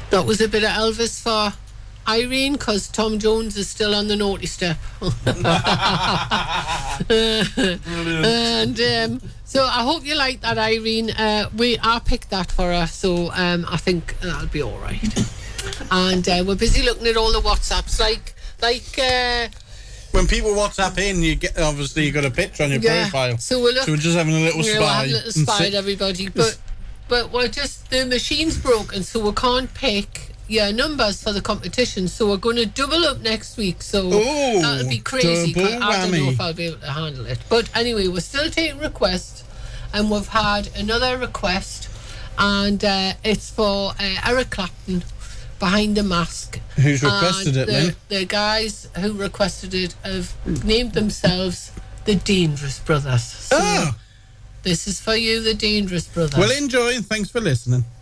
That was a bit of Elvis for Irene, because Tom Jones is still on the naughty step. And so I hope you like that, Irene. I picked that for her, so I think that'll be all right. And we're busy looking at all the WhatsApps, like when people WhatsApp in, you get obviously you got a picture on your profile. So we're just having a little spy. We'll have a little spy at everybody, but we're just, the machine's broken, so we can't pick your numbers for the competition. So we're going to double up next week. So that'll be crazy. I don't know if I'll be able to handle it. But anyway, we're still taking requests, and we've had another request, and it's for Eric Clapton, Behind the Mask. Who's requested it, then? The guys who requested it have named themselves the Dangerous Brothers. So this is for you, the Dangerous Brothers. Well, enjoy, and thanks for listening.